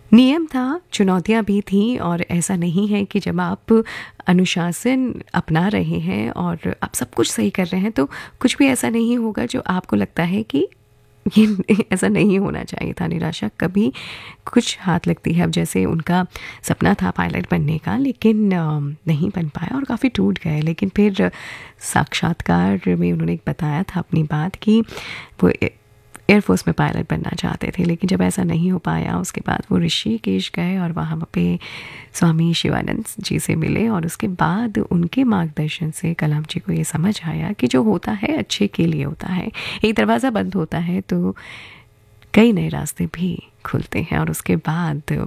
नियम था, चुनौतियाँ भी थीं और ऐसा नहीं है कि जब आप अनुशासन अपना रहे हैं और आप सब कुछ सही कर रहे हैं तो कुछ भी ऐसा नहीं होगा जो आपको लगता है कि ये ऐसा नहीं होना चाहिए था। निराशा कभी कुछ हाथ लगती है। अब जैसे उनका सपना था पायलट बनने का, लेकिन नहीं बन पाया और काफ़ी टूट गए। लेकिन फिर साक्षात्कार में उन्होंने बताया था अपनी बात कि वो एयरफोर्स में पायलट बनना चाहते थे, लेकिन जब ऐसा नहीं हो पाया उसके बाद वो ऋषिकेश गए और वहाँ पे स्वामी शिवानंद जी से मिले और उसके बाद उनके मार्गदर्शन से कलाम जी को ये समझ आया कि जो होता है अच्छे के लिए होता है। एक दरवाज़ा बंद होता है तो कई नए रास्ते भी खुलते हैं और उसके बाद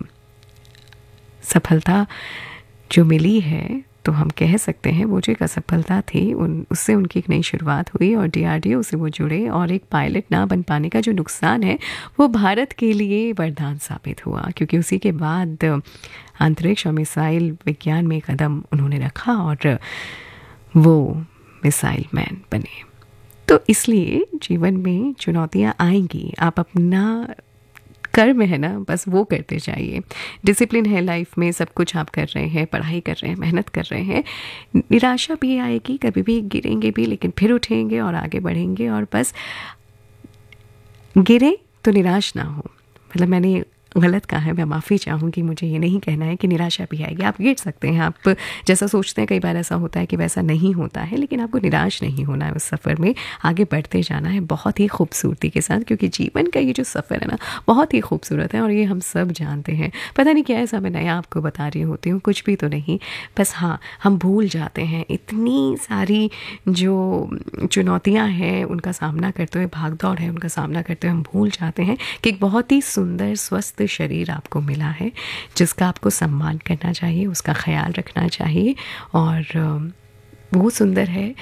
सफलता जो मिली है तो हम कह सकते हैं वो जो एक असफलता थी उससे उनकी एक नई शुरुआत हुई और DRDO से वो जुड़े और एक पायलट ना बन पाने का जो नुकसान है वो भारत के लिए वरदान साबित हुआ, क्योंकि उसी के बाद अंतरिक्ष और मिसाइल विज्ञान में कदम उन्होंने रखा और वो मिसाइल मैन बने। तो इसलिए जीवन में चुनौतियाँ आएंगी, आप अपना कर्म है ना बस वो करते जाइए। डिसिप्लिन है लाइफ में, सब कुछ आप कर रहे हैं, पढ़ाई कर रहे हैं, मेहनत कर रहे हैं। निराशा भी आएगी, कभी भी गिरेंगे भी, लेकिन फिर उठेंगे और आगे बढ़ेंगे। और बस गिरे तो निराश ना हो, मतलब मैंने गलत कहा है, मैं माफ़ी चाहूँगी। मुझे ये नहीं कहना है कि निराशा भी आएगी, आप गिर सकते हैं, आप जैसा सोचते हैं कई बार ऐसा होता है कि वैसा नहीं होता है, लेकिन आपको निराश नहीं होना है। उस सफ़र में आगे बढ़ते जाना है बहुत ही खूबसूरती के साथ, क्योंकि जीवन का ये जो सफ़र है ना बहुत ही खूबसूरत है और ये हम सब जानते हैं। पता नहीं क्या ऐसा मैं नया आपको बता रही होती हूँ, कुछ भी तो नहीं, बस हाँ हम भूल जाते हैं इतनी सारी जो चुनौतियाँ हैं उनका सामना करते हुए, भाग दौड़ है उनका सामना करते हुए हम भूल जाते हैं कि एक बहुत ही सुंदर स्वस्थ शरीर आपको मिला है जिसका आपको सम्मान करना चाहिए, उसका ख्याल रखना चाहिए। और वो सुंदर है,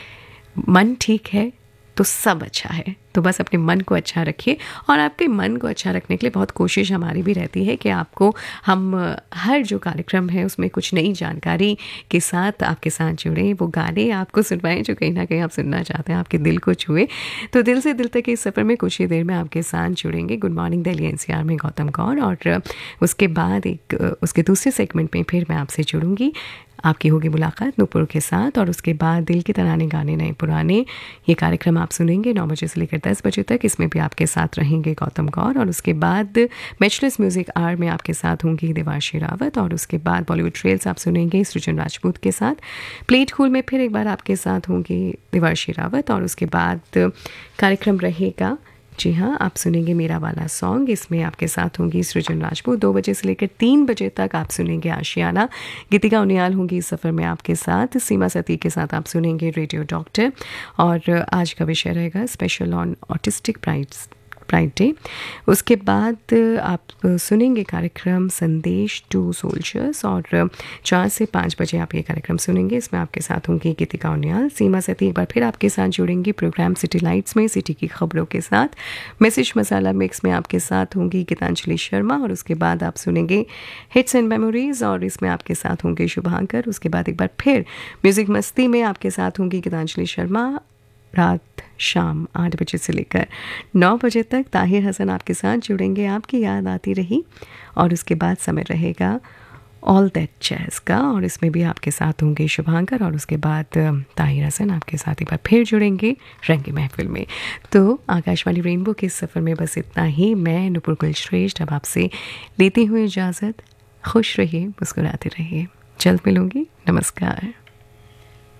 मन ठीक है तो सब अच्छा है। तो बस अपने मन को अच्छा रखिए और आपके मन को अच्छा रखने के लिए बहुत कोशिश हमारी भी रहती है कि आपको हम हर जो कार्यक्रम है उसमें कुछ नई जानकारी के साथ आपके साथ जुड़े, वो गाने आपको सुनवाएं जो कहीं ना कहीं आप सुनना चाहते हैं, आपके दिल को छुए। तो दिल से दिल तक इस सफ़र में कुछ ही देर में आपके साथ जुड़ेंगे गुड मॉर्निंग दिल्ली NCR में गौतम गौर, और उसके बाद उसके दूसरे सेगमेंट में फिर मैं आपसे जुड़ूंगी, आपकी होगी मुलाकात नूपुर के साथ। और उसके बाद दिल के तराने गाने नए पुराने ये कार्यक्रम आप सुनेंगे 9 बजे से लेकर 10 बजे तक। इसमें भी आपके साथ रहेंगे गौतम गौर। और उसके बाद मैचलेस म्यूज़िक आर में आपके साथ होंगी देवाशी रावत। और उसके बाद बॉलीवुड ट्रेल्स आप सुनेंगे सृजन राजपूत के साथ। प्लेट कूल में फिर एक बार आपके साथ होंगी देवाशी रावत। और उसके बाद कार्यक्रम रहेगा, जी हाँ, आप सुनेंगे मेरा वाला सॉन्ग। इसमें आपके साथ होंगी सृजन राजपूत। 2 बजे से लेकर 3 बजे तक आप सुनेंगे आशियाना। गीतिका उनियाल होंगी इस सफ़र में आपके साथ। सीमा सती के साथ आप सुनेंगे रेडियो डॉक्टर। और आज का विषय रहेगा special on autistic pride day. उसके बाद आप सुनेंगे कार्यक्रम संदेश टू सोल्जर्स। और 4 से 5 बजे आप ये कार्यक्रम सुनेंगे। इसमें आपके साथ होंगी गीतिका उनियाल। सीमा सती एक बार फिर आपके साथ जुड़ेंगी प्रोग्राम सिटी लाइट्स में सिटी की खबरों के साथ। मैसेज मसाला मिक्स में आपके साथ होंगी गीतांजलि शर्मा। और उसके बाद आप सुनेंगे हिट्स एंड मेमोरीज और इसमें आपके साथ होंगे शुभांकर। उसके बाद एक बार फिर म्यूज़िक मस्ती में आपके साथ होंगी गीतांजलि शर्मा। रात शाम 8 बजे से लेकर 9 बजे तक ताहिर हसन आपके साथ जुड़ेंगे, आपकी याद आती रही। और उसके बाद समय रहेगा ऑल दैट जैज़ का। और इसमें भी आपके साथ होंगे शुभांकर। और उसके बाद ताहिर हसन आपके साथ एक बार फिर जुड़ेंगे रंगी महफिल में। तो आकाशवाणी रेनबो के सफ़र में बस इतना ही। मैं नुपुर कुलश्रेष्ठ अब आपसे लेती हुई इजाज़त। खुश रहिए, मुस्कुराते रहिए। जल्द मिलूंगी। नमस्कार।